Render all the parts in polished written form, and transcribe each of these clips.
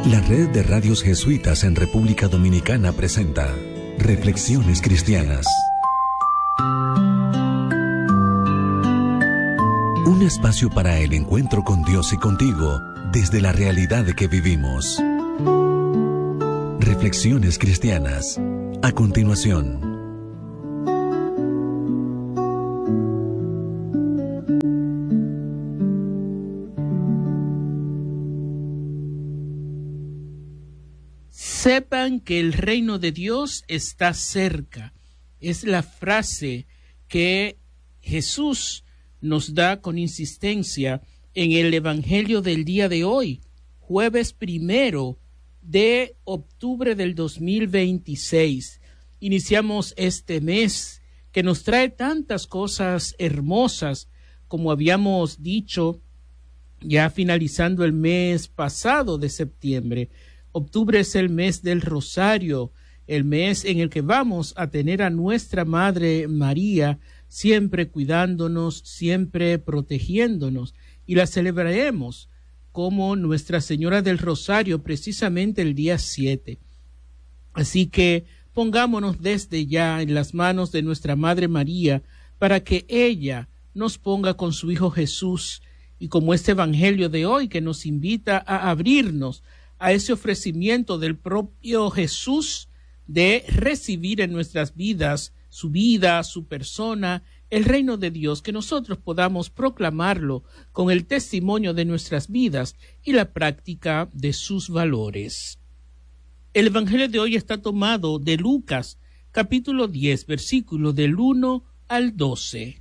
La Red de Radios Jesuitas en República Dominicana presenta Reflexiones Cristianas. Un espacio para el encuentro con Dios y contigo desde la realidad que vivimos. Reflexiones Cristianas. A continuación. Sepan que el reino de Dios está cerca. Es la frase que Jesús nos da con insistencia en el Evangelio del día de hoy, jueves 1 de octubre del 2026. Iniciamos este mes que nos trae tantas cosas hermosas, como habíamos dicho, ya finalizando el mes pasado de septiembre. Octubre es el mes del Rosario, el mes en el que vamos a tener a nuestra Madre María siempre cuidándonos, siempre protegiéndonos, y la celebraremos como Nuestra Señora del Rosario precisamente el día 7. Así que pongámonos desde ya en las manos de nuestra Madre María para que ella nos ponga con su Hijo Jesús, y como este Evangelio de hoy que nos invita a abrirnos a ese ofrecimiento del propio Jesús de recibir en nuestras vidas su vida, su persona, el reino de Dios, que nosotros podamos proclamarlo con el testimonio de nuestras vidas y la práctica de sus valores. El Evangelio de hoy está tomado de Lucas, capítulo 10, versículo del 1 al 12.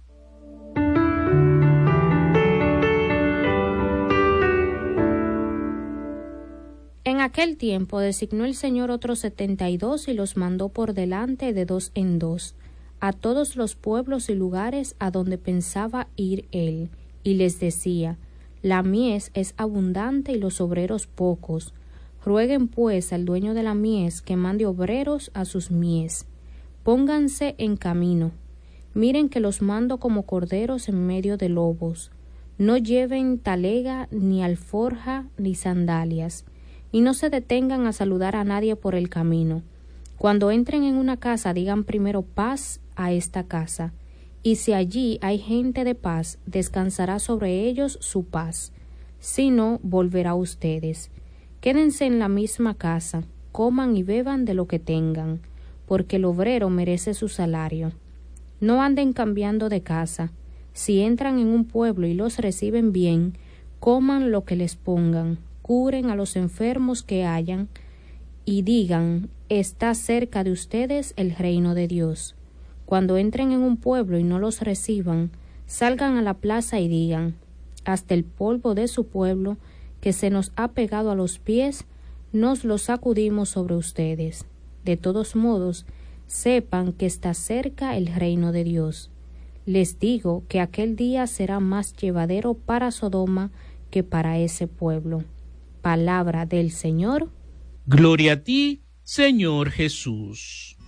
En aquel tiempo designó el Señor otros 72 y los mandó por delante de 2 en 2 a todos los pueblos y lugares a donde pensaba ir él, y les decía: la mies es abundante y los obreros pocos. Rueguen pues al dueño de la mies que mande obreros a sus mies. Pónganse en camino. Miren que los mando como corderos en medio de lobos. No lleven talega, ni alforja, ni sandalias, y no se detengan a saludar a nadie por el camino. Cuando entren en una casa, digan primero paz a esta casa, y si allí hay gente de paz, descansará sobre ellos su paz. Si no, volverá a ustedes. Quédense en la misma casa, coman y beban de lo que tengan, porque el obrero merece su salario. No anden cambiando de casa. Si entran en un pueblo y los reciben bien, coman lo que les pongan, curen a los enfermos que hayan, y digan: está cerca de ustedes el reino de Dios. Cuando entren en un pueblo y no los reciban, salgan a la plaza y digan: hasta el polvo de su pueblo, que se nos ha pegado a los pies, nos lo sacudimos sobre ustedes. De todos modos, sepan que está cerca el reino de Dios. Les digo que aquel día será más llevadero para Sodoma que para ese pueblo. Palabra del Señor. Gloria a ti, Señor Jesús.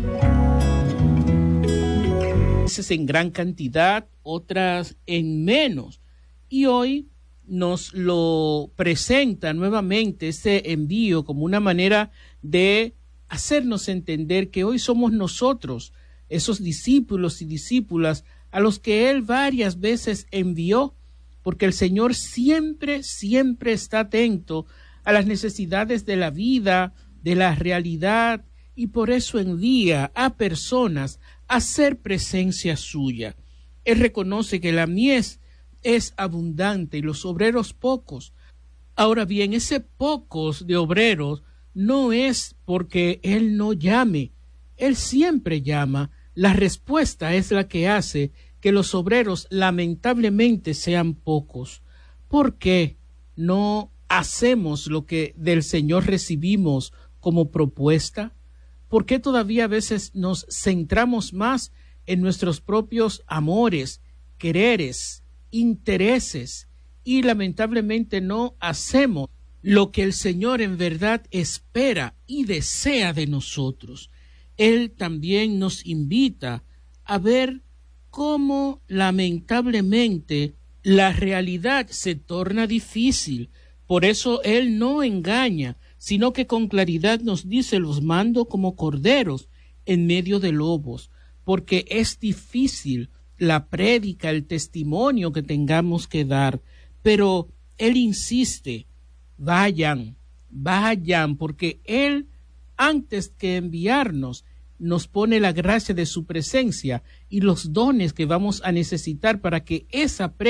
Veces en gran cantidad, otras en menos. Y hoy nos lo presenta nuevamente este envío como una manera de hacernos entender que hoy somos nosotros, esos discípulos y discípulas a los que Él varias veces envió, porque el Señor siempre está atento a las necesidades de la vida, de la realidad, y por eso envía a personas a ser presencia suya. Él reconoce que la mies es abundante y los obreros pocos. Ahora bien, ese pocos de obreros no es porque Él no llame. Él siempre llama. La respuesta es la que hace que los obreros lamentablemente sean pocos. ¿Por qué no hacemos lo que del Señor recibimos como propuesta? ¿Por qué todavía a veces nos centramos más en nuestros propios amores, quereres, intereses, y lamentablemente no hacemos lo que el Señor en verdad espera y desea de nosotros? Él también nos invita a ver cómo lamentablemente la realidad se torna difícil. Por eso Él no engaña, sino que con claridad nos dice: los mando como corderos en medio de lobos, porque es difícil la prédica, el testimonio que tengamos que dar, pero Él insiste: vayan, porque Él, antes que enviarnos, nos pone la gracia de su presencia y los dones que vamos a necesitar para que esa